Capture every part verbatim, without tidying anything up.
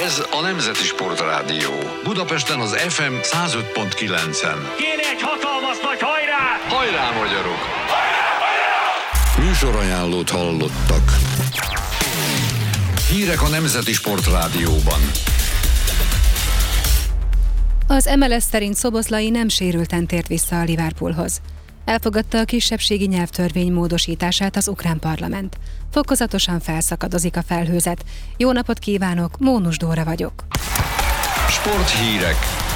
Ez a Nemzeti Sportrádió. Budapesten az ef em száz öt pont kilencen. Kéne egy hatalmas nagy hajrá! Hajrá, magyarok! Hajrá, hajrá! Műsorajánlót hallottak. Hírek a Nemzeti Sportrádióban. Az em el es szerint Szoboszlai nem sérülten tért vissza a Liverpoolhoz. Elfogadta a kisebbségi nyelvtörvény módosítását az ukrán parlament. Fokozatosan felszakadozik a felhőzet. Jó napot kívánok, Mónus Dóra vagyok. Sporthírek.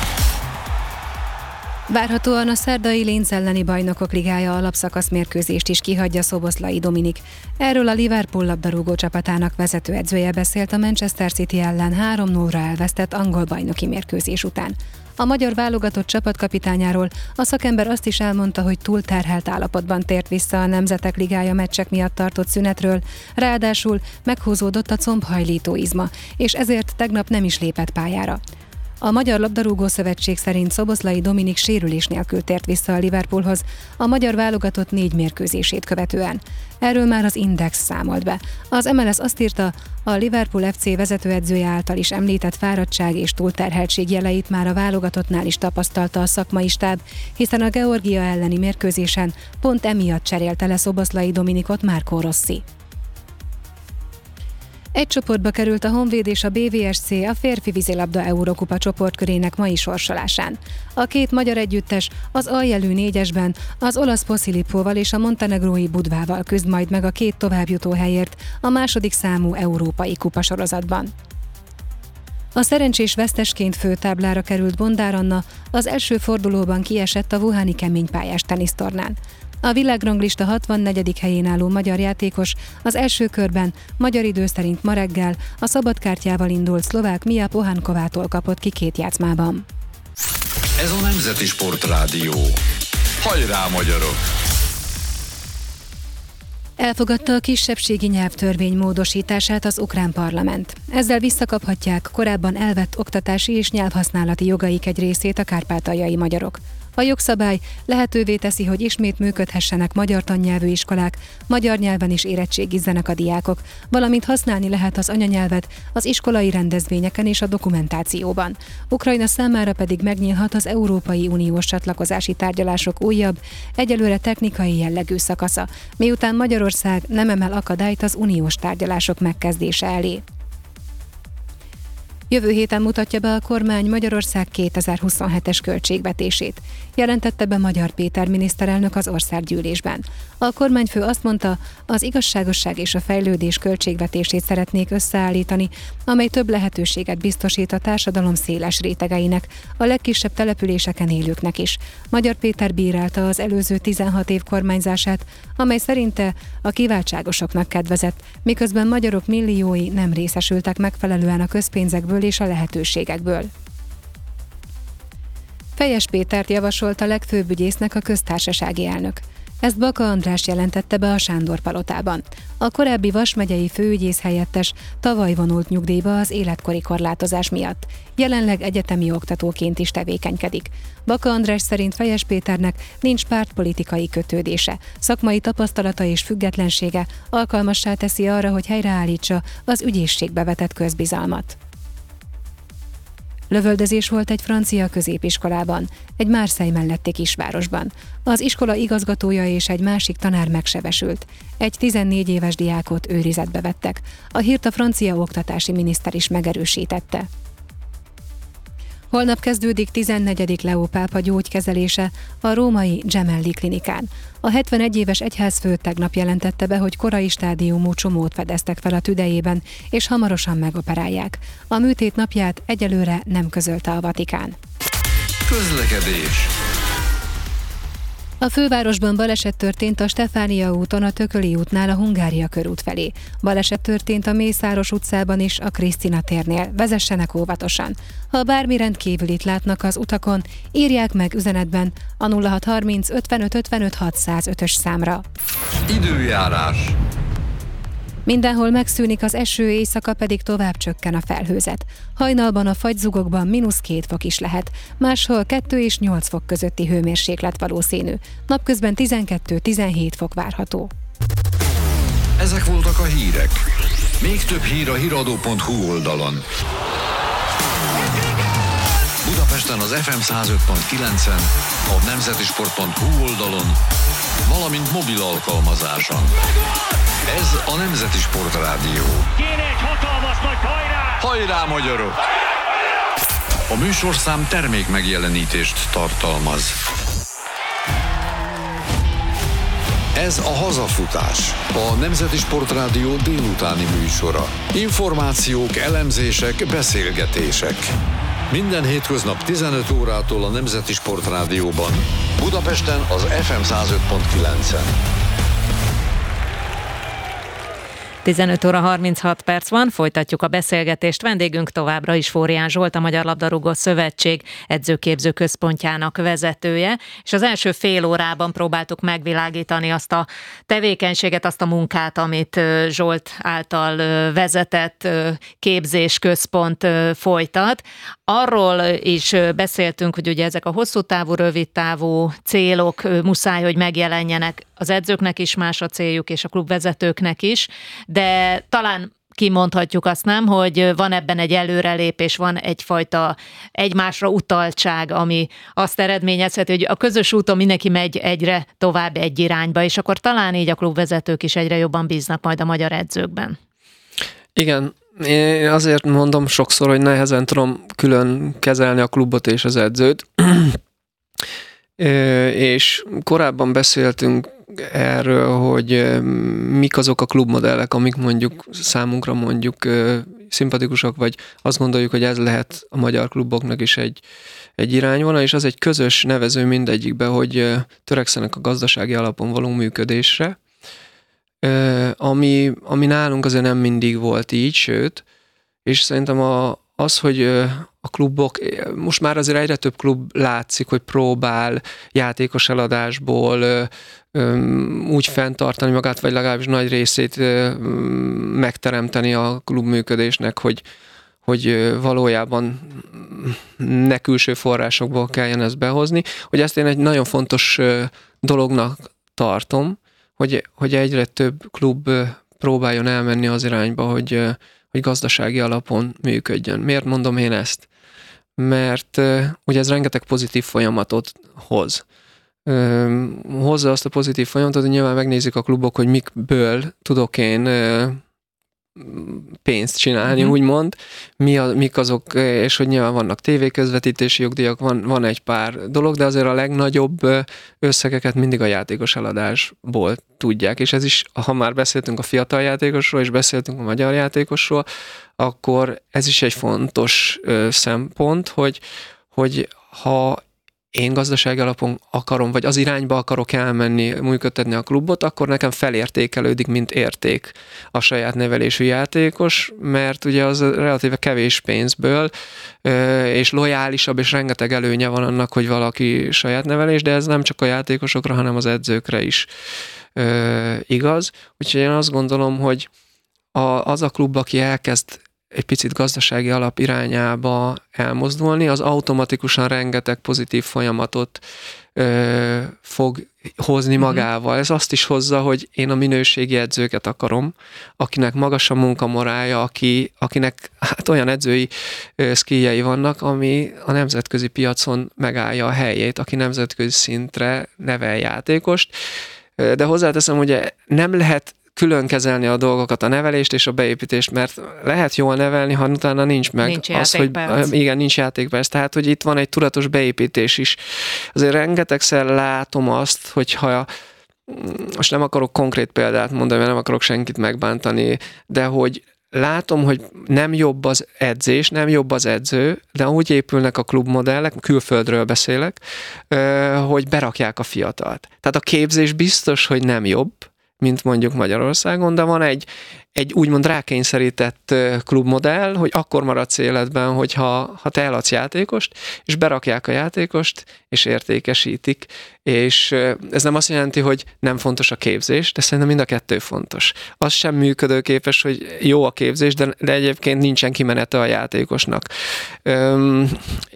Várhatóan a szerdai Linz elleni Bajnokok Ligája alapszakasz mérkőzést is kihagyja Szoboszlai Dominik. Erről a Liverpool labdarúgó csapatának vezetőedzője beszélt a Manchester City ellen három nullra elvesztett angol bajnoki mérkőzés után. A magyar válogatott csapatkapitányáról a szakember azt is elmondta, hogy túlterhelt állapotban tért vissza a Nemzetek Ligája meccsek miatt tartott szünetről, ráadásul meghúzódott a combhajlító izma, és ezért tegnap nem is lépett pályára. A Magyar Labdarúgó Szövetség szerint Szoboszlai Dominik sérülés nélkül tért vissza a Liverpoolhoz a magyar válogatott négy mérkőzését követően. Erről már az Index számolt be. Az em el es azt írta, a Liverpool ef cé vezetőedzője által is említett fáradtság és túlterheltség jeleit már a válogatottnál is tapasztalta a szakmai stáb, hiszen a Georgia elleni mérkőzésen pont emiatt cserélte le Szoboszlai Dominikot Marco Rossi. Egy csoportba került a Honvéd és a bé vé es cé a férfi vízilabda Eurókupa csoportkörének mai sorsolásán. A két magyar együttes az aljelű négyesben az olasz Posillippóval és a montenegrói Budvával küzd majd meg a két továbbjutó helyért a második számú európai kupasorozatban. A szerencsés vesztesként főtáblára került Bondár Anna az első fordulóban kiesett a wuhani keménypályás tenisztornán. A világranglista hatvannegyedik helyén álló magyar játékos az első körben magyar idő szerint ma reggel a szabadkártyával indult szlovák Mia Pohánkovától kapott ki két játszmában. Ez a Nemzeti Sportrádió. Hajrá, magyarok! Elfogadta a kisebbségi nyelvtörvény módosítását az ukrán parlament. Ezzel visszakaphatják korábban elvett oktatási és nyelvhasználati jogaik egy részét a kárpátaljai magyarok. A jogszabály lehetővé teszi, hogy ismét működhessenek magyar tannyelvű iskolák, magyar nyelven is érettségizzenek a diákok, valamint használni lehet az anyanyelvet az iskolai rendezvényeken és a dokumentációban. Ukrajna számára pedig megnyílhat az Európai Uniós csatlakozási tárgyalások újabb, egyelőre technikai jellegű szakasza, miután Magyarország nem emel akadályt az uniós tárgyalások megkezdése elé. Jövő héten mutatja be a kormány Magyarország kétezer-huszonhetes költségvetését, jelentette be Magyar Péter miniszterelnök az országgyűlésben. A kormányfő azt mondta, az igazságosság és a fejlődés költségvetését szeretnék összeállítani, amely több lehetőséget biztosít a társadalom széles rétegeinek, a legkisebb településeken élőknek is. Magyar Péter bírálta az előző tizenhat év kormányzását, amely szerinte a kiváltságosoknak kedvezett, miközben magyarok milliói nem részesültek megfelelően a közpénzekből és a lehetőségekből. Fejes Pétert javasolt a legfőbb ügyésznek a köztársasági elnök. Ezt Baka András jelentette be a Sándor palotában. A korábbi Vas megyei főügyész helyettes tavaly vonult nyugdíjba az életkori korlátozás miatt. Jelenleg egyetemi oktatóként is tevékenykedik. Baka András szerint Fejes Péternek nincs pártpolitikai kötődése, szakmai tapasztalata és függetlensége alkalmassá teszi arra, hogy helyreállítsa az ügyészségbe vetett közbizalmat. Lövöldözés volt egy francia középiskolában, egy Marseille melletti kisvárosban. Az iskola igazgatója és egy másik tanár megsebesült. Egy tizennégy éves diákot őrizetbe vettek. A hírt a francia oktatási miniszter is megerősítette. Holnap kezdődik tizennegyedik Leó pápa gyógykezelése a római Gemelli klinikán. A hetvenegy éves egyházfő tegnap jelentette be, hogy korai stádiumú csomót fedeztek fel a tüdejében, és hamarosan megoperálják. A műtét napját egyelőre nem közölte a Vatikán. Közlekedés. A fővárosban baleset történt a Stefánia úton a Tököli útnál a Hungária körút felé. Baleset történt a Mészáros utcában is a Krisztina térnél. Vezessenek óvatosan. Ha bármi rendkívülit látnak az utakon, írják meg üzenetben a nulla hat harminc ötvenöt ötvenöt hatszázötös számra. Időjárás. Mindenhol megszűnik az eső, éjszaka pedig tovább csökken a felhőzet. Hajnalban a fagyzugokban mínusz két fok is lehet, máshol kettő és nyolc fok közötti hőmérséklet valószínű. Napközben tizenkettő-tizenhét fok várható. Ezek voltak a hírek. Még több hír a híradó pont hu oldalon. Budapesten az ef em száz öt pont kilencen, a nemzetisport pont hú oldalon, valamint mobil alkalmazáson. Ez a Nemzeti Sport Rádió. Kéne egy hatalmas nagy hajrá! Hajrá, magyarok! A műsorszám termék megjelenítést tartalmaz. Ez a Hazafutás, a Nemzeti Sport Rádió délutáni műsora. Információk, elemzések, beszélgetések. Minden hétköznap tizenöt órától a Nemzeti Sport Rádióban, Budapesten az ef em száz öt pont kilencen. tizenöt óra harminchat perc van, folytatjuk a beszélgetést. Vendégünk továbbra is Fórián Zsolt, a Magyar Labdarúgó Szövetség edzőképző központjának vezetője, és az első fél órában próbáltuk megvilágítani azt a tevékenységet, azt a munkát, amit Zsolt által vezetett képzésközpont folytat. Arról is beszéltünk, hogy ugye ezek a hosszú távú, rövid távú célok muszáj, hogy megjelenjenek. Az edzőknek is más a céljuk, és a klubvezetőknek is, de talán kimondhatjuk azt, nem, hogy van ebben egy előrelépés, van egyfajta egymásra utaltság, ami azt eredményezheti, hogy a közös úton mindenki megy egyre tovább egy irányba, és akkor talán így a klubvezetők is egyre jobban bíznak majd a magyar edzőkben. Igen, én azért mondom sokszor, hogy nehezen tudom külön kezelni a klubot és az edzőt, és korábban beszéltünk erről, hogy mik azok a klubmodellek, amik mondjuk számunkra mondjuk szimpatikusak, vagy azt gondoljuk, hogy ez lehet a magyar kluboknak is egy, egy irányvonal, és az egy közös nevező mindegyikbe, hogy törekszenek a gazdasági alapon való működésre, ami, ami nálunk azért nem mindig volt így, sőt, és szerintem a, az, hogy a klubok, most már azért egyre több klub látszik, hogy próbál játékos eladásból úgy fenntartani magát, vagy legalábbis nagy részét megteremteni a klub működésnek, hogy, hogy valójában ne külső forrásokból kelljen ezt behozni. Hogy ezt én egy nagyon fontos dolognak tartom, hogy, hogy egyre több klub próbáljon elmenni az irányba, hogy, hogy gazdasági alapon működjön. Miért mondom én ezt? Mert ugye ez rengeteg pozitív folyamatot hoz. Hozza azt a pozitív folyamatot, hogy nyilván megnézik a klubok, hogy mikből tudok én pénzt csinálni, mm-hmm. úgymond, mi a, mik azok, és hogy nyilván vannak tévéközvetítési jogdíjak, van, van egy pár dolog, de azért a legnagyobb összegeket mindig a játékos eladásból tudják, és ez is, ha már beszéltünk a fiatal játékosról, és beszéltünk a magyar játékosról, akkor ez is egy fontos szempont, hogy, hogy ha én gazdasági alapon akarom, vagy az irányba akarok elmenni, működtetni a klubot, akkor nekem felértékelődik, mint érték a saját nevelésű játékos, mert ugye az relatíve kevés pénzből, és lojálisabb, és rengeteg előnye van annak, hogy valaki saját nevelés, de ez nem csak a játékosokra, hanem az edzőkre is igaz. Úgyhogy én azt gondolom, hogy az a klub, aki elkezd egy picit gazdasági alap irányába elmozdulni, az automatikusan rengeteg pozitív folyamatot ö, fog hozni magával. Ez azt is hozza, hogy én a minőségi edzőket akarom, akinek magas a munkamorálja, aki, akinek hát olyan edzői ö, szkíjei vannak, ami a nemzetközi piacon megállja a helyét, aki nemzetközi szintre nevel játékost. De hozzáteszem, hogy nem lehet külön kezelni a dolgokat, a nevelést és a beépítést, mert lehet jól nevelni, ha utána nincs meg nincs az, hogy igen, nincs játékperc. Tehát, hogy itt van egy tudatos beépítés is. Azért rengetegszer látom azt, hogyha most nem akarok konkrét példát mondani, mert nem akarok senkit megbántani, de hogy látom, hogy nem jobb az edzés, nem jobb az edző, de úgy épülnek a klubmodellek, külföldről beszélek, hogy berakják a fiatalt. Tehát a képzés biztos, hogy nem jobb, mint mondjuk Magyarországon, de van egy, egy úgymond rákényszerített klubmodell, hogy akkor maradsz életben, hogyha ha te eladsz játékost, és berakják a játékost, és értékesítik. És ez nem azt jelenti, hogy nem fontos a képzés, de szerintem mind a kettő fontos. Az sem működőképes, hogy jó a képzés, de, de egyébként nincsen kimenete a játékosnak. Üm, és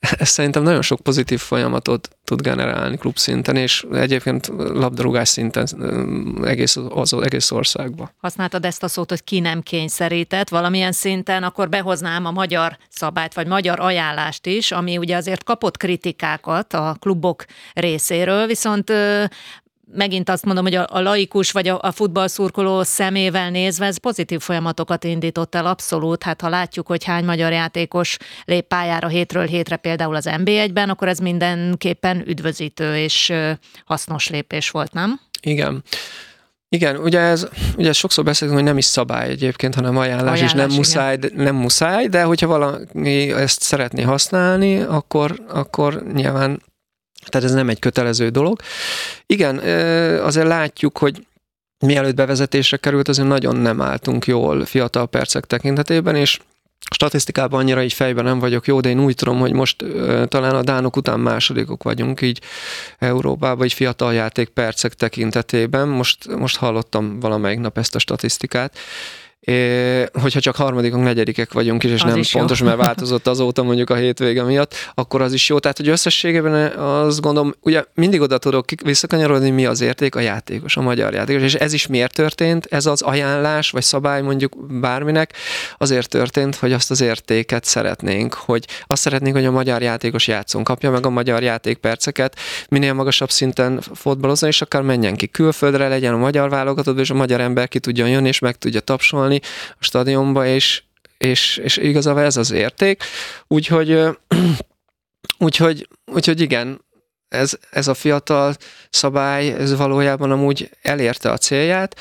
ez szerintem nagyon sok pozitív folyamatot tud generálni klubszinten, és egyébként labdarúgás szinten egész, az egész országban. Használtad ezt a szót, hogy ki nem kényszerített valamilyen szinten, akkor behoznám a magyar szabályt, vagy magyar ajánlást is, ami ugye azért kapott kritikákat a klubok részéről, viszont megint azt mondom, hogy a, a laikus vagy a, a futballszurkoló szemével nézve ez pozitív folyamatokat indított el abszolút. Hát ha látjuk, hogy hány magyar játékos lép pályára hétről hétre például az en bé egyben, akkor ez mindenképpen üdvözítő és hasznos lépés volt, nem? Igen. Igen, ugye ez, ugye sokszor beszélünk, hogy nem is szabály egyébként, hanem ajánlás, ajánlás és nem muszáj, de, nem muszáj, de hogyha valaki ezt szeretné használni, akkor, akkor nyilván tehát ez nem egy kötelező dolog. Igen, azért látjuk, hogy mielőtt bevezetésre került, azért nagyon nem álltunk jól fiatal percek tekintetében, és statisztikában annyira így fejben nem vagyok jó, de én úgy tudom, hogy most talán a dánok után másodikok vagyunk így Európában, így fiatal játék percek tekintetében. Most, most hallottam valamelyik nap ezt a statisztikát. É, hogyha csak harmadikok, negyedikek vagyunk is, és az nem pontos, mert változott azóta mondjuk a hétvége miatt, akkor az is jó. Tehát, hogy összességében azt gondolom, ugye mindig oda tudok visszakanyarodni, mi az érték, a játékos, a magyar játékos, és ez is miért történt? Ez az ajánlás, vagy szabály mondjuk bárminek, azért történt, hogy azt az értéket szeretnénk, hogy azt szeretnénk, hogy a magyar játékos játszon, kapja meg a magyar játékperceket, minél magasabb szinten fotbalozni, és akár menjen ki külföldre, legyen a magyar válogatott, és a magyar ember ki tudjon jönni, és meg tudja tapsolni a stadionba, és, és, és igazából ez az érték. Úgyhogy, úgyhogy, úgyhogy igen, ez, ez a fiatal szabály, ez valójában amúgy elérte a célját.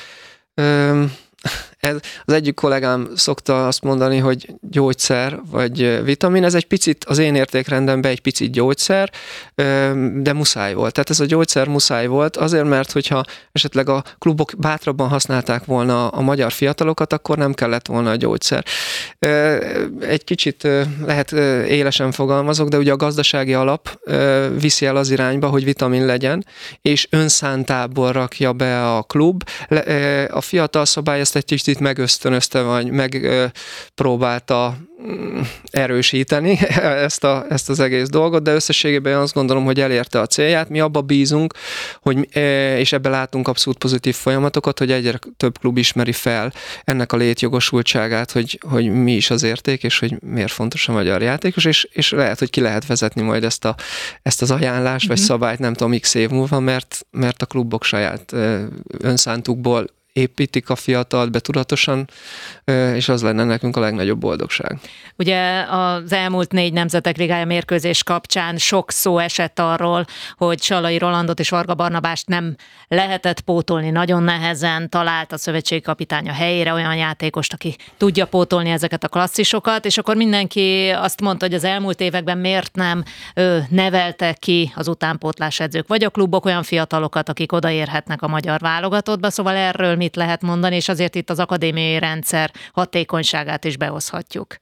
Ez, az egyik kollégám szokta azt mondani, hogy gyógyszer vagy vitamin, ez egy picit az én értékrendemben egy picit gyógyszer, de muszáj volt. Tehát ez a gyógyszer muszáj volt azért, mert hogyha esetleg a klubok bátrabban használták volna a magyar fiatalokat, akkor nem kellett volna a gyógyszer. Egy kicsit lehet élesen fogalmazok, de ugye a gazdasági alap viszi el az irányba, hogy vitamin legyen, és önszántából rakja be a klub. A fiatal szabály ezt egy kicsit megösztönözte, vagy megpróbálta erősíteni ezt, a, ezt az egész dolgot, de összességében azt gondolom, hogy elérte a célját. Mi abba bízunk, hogy, és ebben látunk abszolút pozitív folyamatokat, hogy egyre több klub ismeri fel ennek a létjogosultságát, hogy, hogy mi is az érték, és hogy miért fontos a magyar játékos, és, és lehet, hogy ki lehet vezetni majd ezt, a, ezt az ajánlást, vagy szabályt, nem tudom, x év múlva, mert, mert a klubok saját önszántukból építik a fiatalt be tudatosan, és az lenne nekünk a legnagyobb boldogság. Ugye az elmúlt négy Nemzetek Ligája mérkőzés kapcsán sok szó esett arról, hogy Sallai Rolandot és Varga Barnabást nem lehetett pótolni, nagyon nehezen talált a szövetségi kapitány a helyére olyan játékost, aki tudja pótolni ezeket a klasszisokat, és akkor mindenki azt mondta, hogy az elmúlt években miért nem ö, neveltek ki az utánpótlás edzők, vagy a klubok olyan fiatalokat, akik odaérhetnek a magyar válogatottba, szóval erről mit lehet mondani, és azért itt az akadémiai rendszer hatékonyságát is behozhatjuk.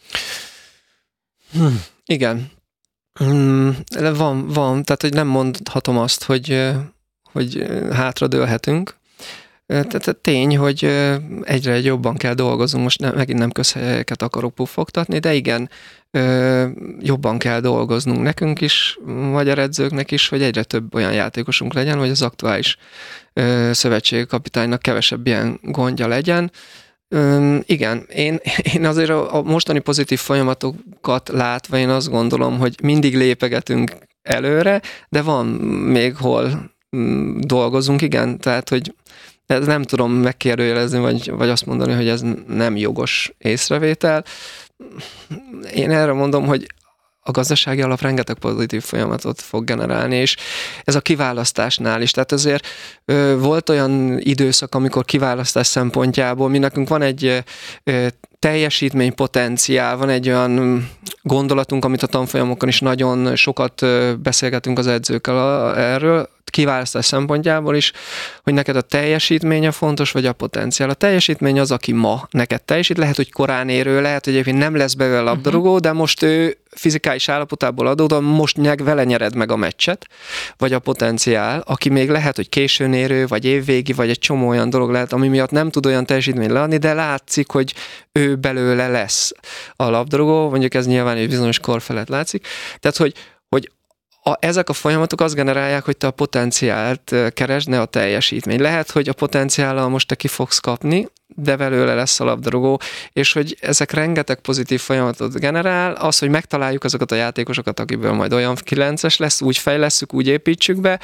Hm, igen. Hmm, van, van, tehát hogy nem mondhatom azt, hogy, hogy hátradőlhetünk. Tehát tény, hogy egyre jobban kell dolgozunk, most nem, megint nem közhelyeket akarok puffogtatni, de igen, jobban kell dolgoznunk nekünk is, magyar edzőknek is, hogy egyre több olyan játékosunk legyen, hogy az aktuális szövetségi kapitánynak kevesebb ilyen gondja legyen. Igen, én, én azért a mostani pozitív folyamatokat látva én azt gondolom, hogy mindig lépegetünk előre, de van még hol dolgozunk, igen, tehát hogy ez nem tudom megkérdőjelezni, vagy, vagy azt mondani, hogy ez nem jogos észrevétel. Én erre mondom, hogy a gazdasági alap rengeteg pozitív folyamatot fog generálni, és ez a kiválasztásnál is. Tehát azért ö, volt olyan időszak, amikor kiválasztás szempontjából mi nekünk van egy ö, teljesítménypotenciál, van egy olyan gondolatunk, amit a tanfolyamokon is nagyon sokat ö, beszélgetünk az edzőkkel a, erről, kiválasztás szempontjából is, hogy neked a teljesítménye fontos, vagy a potenciál. A teljesítmény az, aki ma neked teljesít, lehet, hogy korán érő, lehet, hogy egyébként nem lesz belőle labdarúgó, de most ő fizikális állapotából adódóan most nyeg, vele nyered meg a meccset, vagy a potenciál, aki még lehet, hogy későn érő, vagy évvégi, vagy egy csomó olyan dolog lehet, ami miatt nem tud olyan teljesítményt leadni, de látszik, hogy ő belőle lesz a labdarúgó, mondjuk ez nyilván egy bizonyos kor felett látszik. Tehát, hogy, hogy A, ezek a folyamatok azt generálják, hogy te a potenciált keresd, ne a teljesítmény. Lehet, hogy a potenciállal most te ki fogsz kapni, de belőle lesz a labdarúgó, és hogy ezek rengeteg pozitív folyamatot generál, az, hogy megtaláljuk azokat a játékosokat, akiből majd olyan kilences lesz, úgy fejlesszük, úgy építsük be.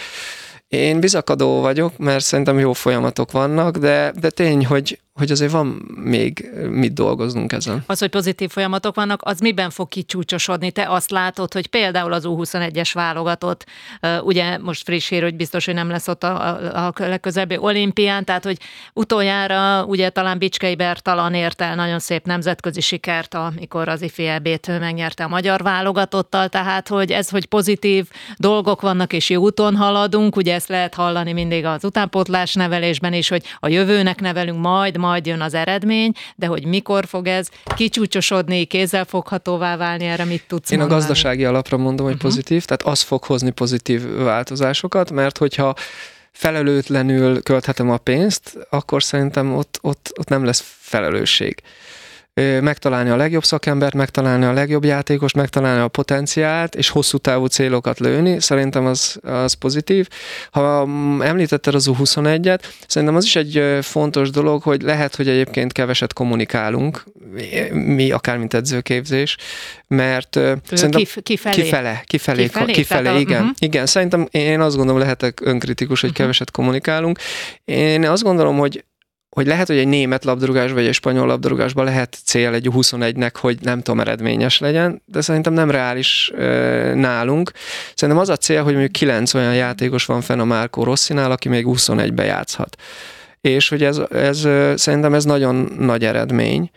Én bizakodó vagyok, mert szerintem jó folyamatok vannak, de, de tény, hogy, hogy azért van még mit dolgoznunk ezen. Az, hogy pozitív folyamatok vannak, az miben fog kicsúcsosodni? Te azt látod, hogy például az U huszonegyes válogatott, ugye most friss hír, hogy biztos, hogy nem lesz ott a, a legközelebbi olimpián, tehát hogy utoljára ugye talán Bicskei Bertalan ért el nagyon szép nemzetközi sikert, amikor az ifi é bét megnyerte a magyar válogatottal, tehát hogy ez, hogy pozitív dolgok vannak és jó úton haladunk, ugye ezt lehet hallani mindig az utánpótlás nevelésben is, hogy a jövőnek nevelünk, majd, majd jön az eredmény, de hogy mikor fog ez kicsúcsosodni, kézzelfoghatóvá válni, erre mit tudsz Én mondani? a gazdasági alapra mondom, hogy uh-huh. pozitív, tehát az fog hozni pozitív változásokat, mert hogyha felelőtlenül költhetem a pénzt, akkor szerintem ott, ott, ott nem lesz felelősség. Megtalálni a legjobb szakembert, megtalálni a legjobb játékost, megtalálni a potenciált, és hosszú távú célokat lőni, szerintem az, az pozitív. Ha említetted az U huszonegyet, szerintem az is egy fontos dolog, hogy lehet, hogy egyébként keveset kommunikálunk, mi akár mint edzőképzés, mert szerintem Kif, kifelé. kifele, kifelé, kifelé, kifelé a, igen. Uh-huh. Igen, szerintem én azt gondolom, lehetek önkritikus, hogy uh-huh. keveset kommunikálunk. Én azt gondolom, hogy hogy lehet, hogy egy német labdarúgás vagy egy spanyol labdarúgásban lehet cél egy U huszonegynek, hogy nem tudom, eredményes legyen, de szerintem nem reális e, nálunk. Szerintem az a cél, hogy mondjuk kilenc olyan játékos van fenn a Marco Rossinál, aki még U huszonegybe játszhat. És hogy ez, ez szerintem ez nagyon nagy eredmény.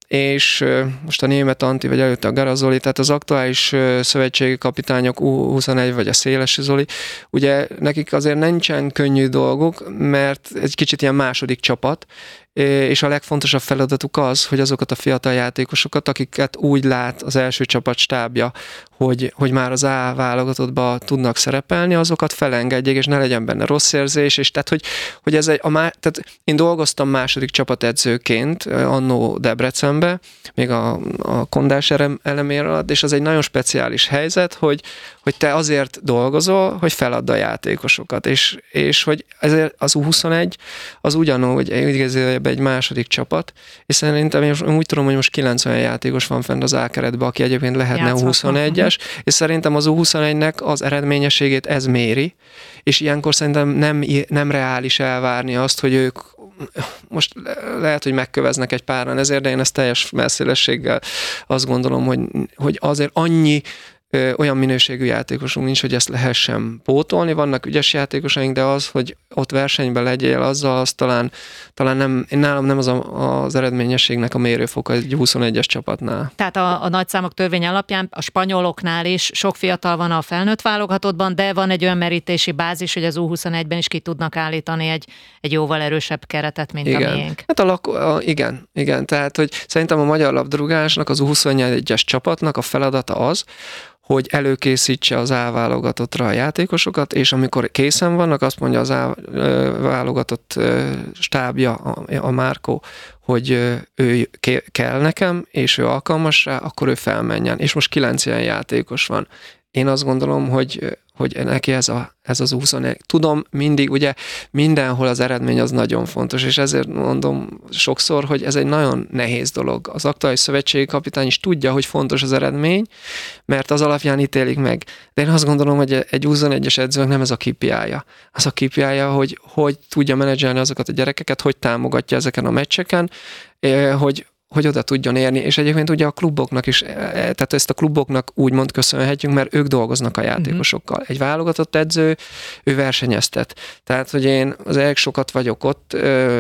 És most a német Anti, vagy előtte a Garazoli, tehát az aktuális szövetségi kapitányok U huszonegy, vagy a Szélesi Zoli, ugye nekik azért nincsen könnyű dolguk, mert egy kicsit ilyen második csapat, és a legfontosabb feladatuk az, hogy azokat a fiatal játékosokat, akiket úgy lát az első csapat stábja, hogy, hogy már az A válogatottba tudnak szerepelni, azokat felengedjék, és ne legyen benne rossz érzés, és tehát, hogy, hogy ez egy, a má, tehát én dolgoztam második csapatedzőként annó Debrecenbe, még a, a Kondás elemér alatt, és az egy nagyon speciális helyzet, hogy, hogy te azért dolgozol, hogy feladd a játékosokat, és, és hogy ezért az U huszonegy az ugyanúgy egy második csapat, és szerintem én úgy tudom, hogy most kilencven játékos van fenn az A-keretben, aki egyébként lehetne U huszonegyes, és szerintem az U huszonegynek az eredményességét ez méri, és ilyenkor szerintem nem, nem reális elvárni azt, hogy ők most lehet, hogy megköveznek egy páran ezért, de én ezt teljes messzélességgel azt gondolom, hogy, hogy azért annyi Ö, olyan minőségű játékosunk nincs, hogy ezt lehessen pótolni. Vannak ügyes játékosaink, de az, hogy ott versenyben legyél azzal, az talán, talán nem, nálam nem az a, az eredményességnek a mérőfoka egy huszonegyes csapatnál. Tehát a, a nagyszámok törvény alapján a spanyoloknál is sok fiatal van a felnőtt válogatottban, de van egy olyan merítési bázis, hogy az U huszonegyben is ki tudnak állítani egy, egy jóval erősebb keretet, mint igen. a miénk. Hát a, lako- a igen, igen, tehát hogy szerintem a magyar labdarúgásnak, az U huszonegyes csapatnak a feladata az, hogy előkészítse az A válogatottra a játékosokat, és amikor készen vannak, azt mondja az A válogatott stábja, a Márkó, hogy ő kell nekem, és ő alkalmas rá, akkor ő felmenjen. És most kilenc ilyen játékos van. Én azt gondolom, hogy hogy neki ez, a, ez az U huszonegy. Tudom, mindig, ugye mindenhol az eredmény az nagyon fontos, és ezért mondom sokszor, hogy ez egy nagyon nehéz dolog. Az aktuális szövetségi kapitány is tudja, hogy fontos az eredmény, mert az alapján ítélik meg. De én azt gondolom, hogy egy U huszonegyes edzőnek nem ez a ká pé í-ja. Az a ká pé í-ja, hogy hogy tudja menedzselni azokat a gyerekeket, hogy támogatja ezeken a meccseken, hogy hogy oda tudjon érni, és egyébként ugye a kluboknak is, tehát ezt a kluboknak úgymond köszönhetjük, mert ők dolgoznak a játékosokkal. Egy válogatott edző, ő versenyeztet. Tehát, hogy én az elég sokat vagyok ott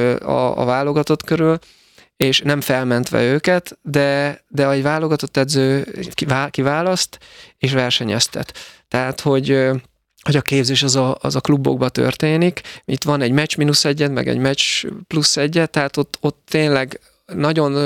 a, a válogatott körül, és nem felmentve őket, de, de egy válogatott edző kiválaszt, és versenyeztet. Tehát, hogy hogy a képzés az a, az a klubokban történik. Itt van egy meccs mínusz egyet, meg egy meccs plusz egyet, tehát ott, ott tényleg nagyon